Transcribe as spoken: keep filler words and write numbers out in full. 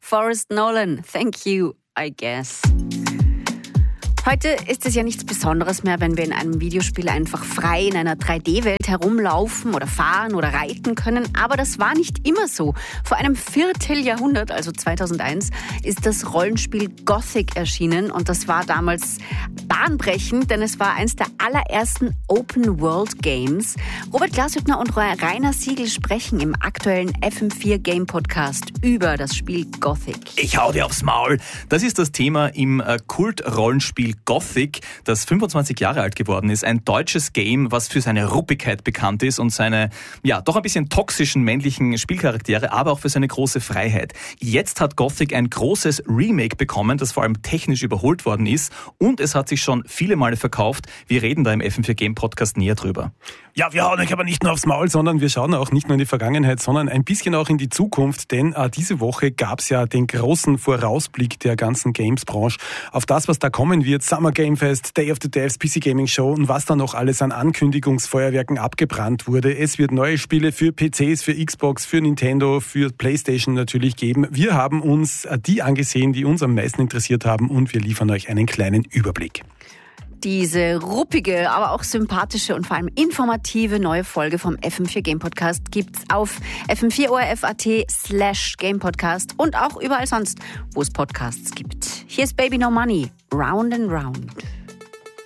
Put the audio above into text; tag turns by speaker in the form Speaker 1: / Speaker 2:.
Speaker 1: Forrest Nolan, thank you, I guess. Heute ist es ja nichts Besonderes mehr, wenn wir in einem Videospiel einfach frei in einer drei D Welt herumlaufen oder fahren oder reiten können. Aber das war nicht immer so. Vor einem Vierteljahrhundert, also zweitausendeins, ist das Rollenspiel Gothic erschienen. Und das war damals bahnbrechend, denn es war eins der allerersten Open-World-Games. Robert Glashübner und Rainer Siegel sprechen im aktuellen F M vier Game Podcast über das Spiel Gothic.
Speaker 2: Ich hau dir aufs Maul. Das ist das Thema im Kult-Rollenspiel Gothic, das fünfundzwanzig Jahre alt geworden ist. Ein deutsches Game, was für seine Ruppigkeit bekannt ist und seine, ja, doch ein bisschen toxischen männlichen Spielcharaktere, aber auch für seine große Freiheit. Jetzt hat Gothic ein großes Remake bekommen, das vor allem technisch überholt worden ist und es hat sich schon viele Male verkauft. Wir reden da im F M vier Game Podcast näher drüber.
Speaker 3: Ja, wir hauen euch aber nicht nur aufs Maul, sondern wir schauen auch nicht nur in die Vergangenheit, sondern ein bisschen auch in die Zukunft, denn äh, diese Woche gab es ja den großen Vorausblick der ganzen Games-Branche auf das, was da kommen wird. Summer Game Fest, Day of the Devs, P C Gaming Show und was da noch alles an Ankündigungsfeuerwerken abgebrannt wurde. Es wird neue Spiele für P Cs, für Xbox, für Nintendo, für PlayStation natürlich geben. Wir haben uns die angesehen, die uns am meisten interessiert haben und wir liefern euch einen kleinen Überblick.
Speaker 1: Diese ruppige, aber auch sympathische und vor allem informative neue Folge vom F M vier Game Podcast gibt's auf f m vier o r f punkt a t slash Game Podcast und auch überall sonst, wo es Podcasts gibt. Hier ist Baby No Money, Round and Round.